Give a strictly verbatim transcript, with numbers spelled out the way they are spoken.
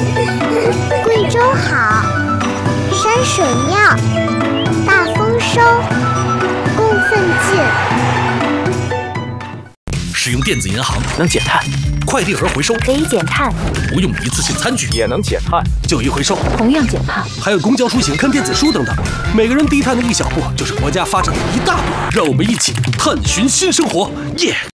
贵州好，山水妙，大丰收，供奉进。 使用电子银行能减碳， 快递盒回收可以减碳， 不用一次性餐具也能减碳， 旧衣回收同样减碳， 还有公交出行看电子书等等，每个人低碳的一小步，就是国家发展的一大步。让我们一起探寻新生活，耶！